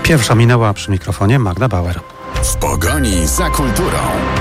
Pierwsza minęła, przy mikrofonie Magda Bauer. W pogoni za kulturą.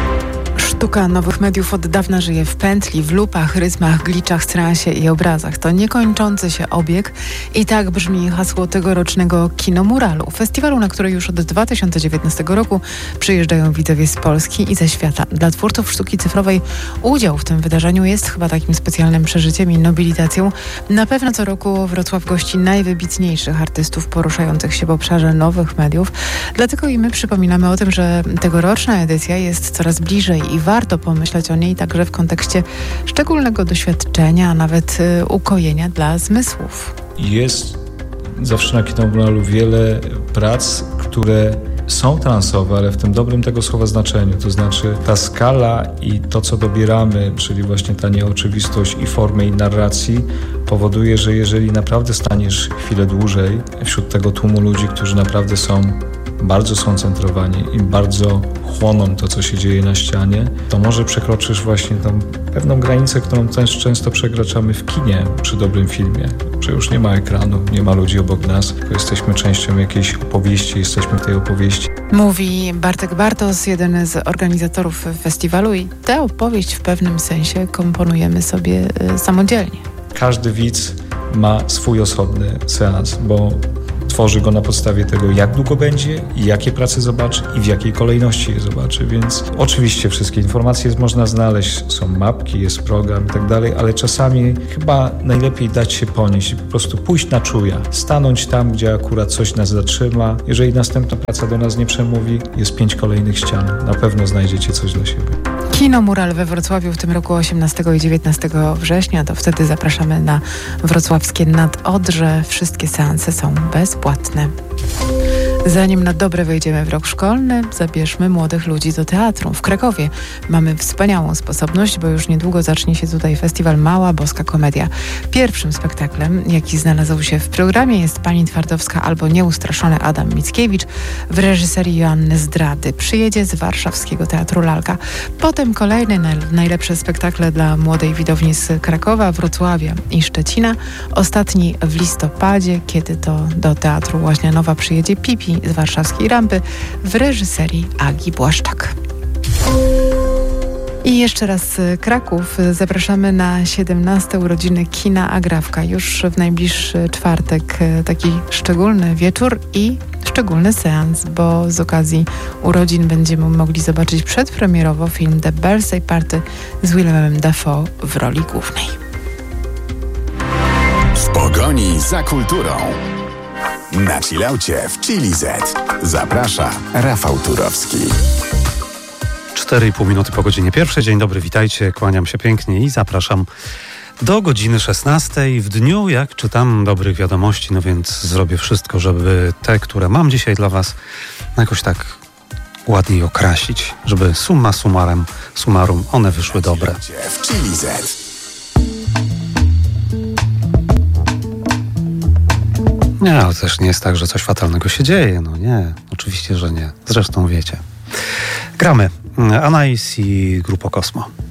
Sztuka nowych mediów od dawna żyje w pętli, w lupach, rytmach, gliczach, transie i obrazach. To niekończący się obieg i tak brzmi hasło tegorocznego Kinomuralu. Festiwalu, na który już od 2019 roku przyjeżdżają widzowie z Polski i ze świata. Dla twórców sztuki cyfrowej udział w tym wydarzeniu jest chyba takim specjalnym przeżyciem i nobilitacją. Na pewno co roku Wrocław gości najwybitniejszych artystów poruszających się w obszarze nowych mediów. Dlatego i my przypominamy o tym, że tegoroczna edycja jest coraz bliżej i warto pomyśleć o niej także w kontekście szczególnego doświadczenia, a nawet ukojenia dla zmysłów. Jest zawsze na Kinomuralu wiele prac, które są transowe, ale w tym dobrym tego słowa znaczeniu. To znaczy ta skala i to, co dobieramy, czyli właśnie ta nieoczywistość i formy i narracji, powoduje, że jeżeli naprawdę staniesz chwilę dłużej wśród tego tłumu ludzi, którzy naprawdę są bardzo skoncentrowani i bardzo chłoną to, co się dzieje na ścianie, to może przekroczysz właśnie tą pewną granicę, którą też często przekraczamy w kinie przy dobrym filmie, że już nie ma ekranu, nie ma ludzi obok nas, tylko jesteśmy częścią jakiejś opowieści, jesteśmy w tej opowieści. Mówi Bartek Bartos, jeden z organizatorów festiwalu, i tę opowieść w pewnym sensie komponujemy sobie samodzielnie. Każdy widz ma swój osobny seans, bo tworzy go na podstawie tego, jak długo będzie i jakie prace zobaczy i w jakiej kolejności je zobaczy, więc oczywiście wszystkie informacje można znaleźć, są mapki, jest program i tak dalej, ale czasami chyba najlepiej dać się ponieść i po prostu pójść na czuja, stanąć tam, gdzie akurat coś nas zatrzyma. Jeżeli następna praca do nas nie przemówi, jest 5 kolejnych ścian, na pewno znajdziecie coś dla siebie. Kinomural we Wrocławiu w tym roku 18 i 19 września, to wtedy zapraszamy na wrocławskie Nadodrze. Wszystkie seanse są bezpłatne. Zanim na dobre wejdziemy w rok szkolny, zabierzmy młodych ludzi do teatru. W Krakowie mamy wspaniałą sposobność, bo już niedługo zacznie się tutaj festiwal Mała Boska Komedia. Pierwszym spektaklem, jaki znalazł się w programie, jest Pani Twardowska albo Nieustraszony Adam Mickiewicz w reżyserii Joanny Zdrady. Przyjedzie z warszawskiego Teatru Lalka. Potem kolejne najlepsze spektakle dla młodej widowni z Krakowa, Wrocławia i Szczecina. Ostatni w listopadzie, kiedy to do Teatru Łaźnianowa przyjedzie Pipi z warszawskiej Rampy w reżyserii Agi Błaszczak. I jeszcze raz Kraków. Zapraszamy na 17. urodziny Kina Agrawka. Już w najbliższy czwartek taki szczególny wieczór i szczególny seans, bo z okazji urodzin będziemy mogli zobaczyć przedpremierowo film The Birthday Party z Willemem Dafoe w roli głównej. W pogoni za kulturą. Na chillaucie w Chili Z. Zaprasza Rafał Turowski. 4,5 minuty po godzinie pierwszej. Dzień dobry, witajcie, kłaniam się pięknie i zapraszam do godziny 16 w dniu, jak czytam dobrych wiadomości, no więc zrobię wszystko, żeby te, które mam dzisiaj dla was, jakoś tak ładniej okrasić, żeby summa summarum one wyszły dobre. W Chili Z. Nie, ale też nie jest tak, że coś fatalnego się dzieje. No nie, oczywiście, że nie. Zresztą wiecie. Gramy Anais i Grupo Kosmo.